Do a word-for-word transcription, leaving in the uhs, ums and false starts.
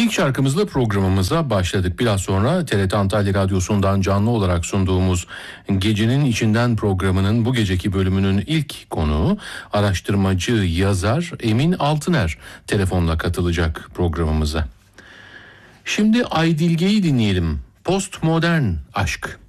İlk şarkımızla programımıza başladık. Biraz sonra T R T Antalya Radyosu'ndan canlı olarak sunduğumuz Gecenin İçinden programının bu geceki bölümünün ilk konuğu araştırmacı, yazar Emin Altıner telefonla katılacak programımıza. Şimdi Aydilge'yi dinleyelim. Postmodern aşk.